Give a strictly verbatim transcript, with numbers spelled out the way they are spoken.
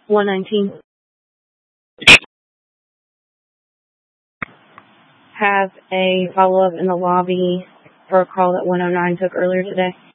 one nineteen. Have a follow-up in the lobby for a call that one oh nine took earlier today.